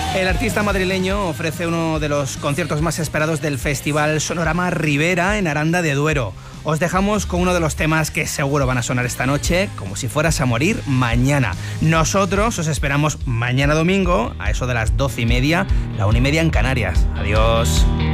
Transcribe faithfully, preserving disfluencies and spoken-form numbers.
El artista madrileño ofrece uno de los conciertos más esperados del Festival Sonorama Ribera en Aranda de Duero. Os dejamos con uno de los temas que seguro van a sonar esta noche, Como si fueras a morir mañana. Nosotros os esperamos mañana domingo, a eso de las doce y media, la una y media en Canarias. Adiós.